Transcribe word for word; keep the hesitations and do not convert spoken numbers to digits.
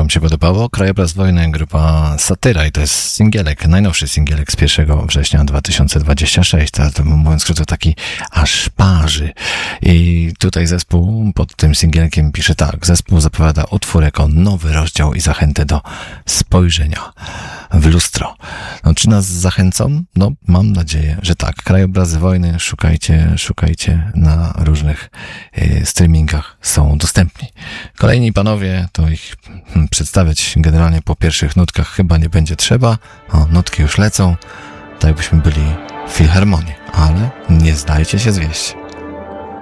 wam się podobało. Krajobraz wojny, grupa Satyra i to jest singielek, najnowszy singielek z pierwszego września dwa tysiące dwudziestego szóstego. To mówiąc krótko taki aż parzy. I tutaj zespół pod tym singielkiem pisze tak. Zespół zapowiada utwór jako nowy rozdział i zachętę do spojrzenia w lustro. No, czy nas zachęcą? No, mam nadzieję, że tak. Krajobrazy wojny szukajcie, szukajcie na różnych y, streamingach, są dostępni. Kolejni panowie, to ich hmm, przedstawiać generalnie po pierwszych nutkach chyba nie będzie trzeba. O, nutki już lecą, tak jakbyśmy byli w filharmonii, ale nie zdajcie się zwieść.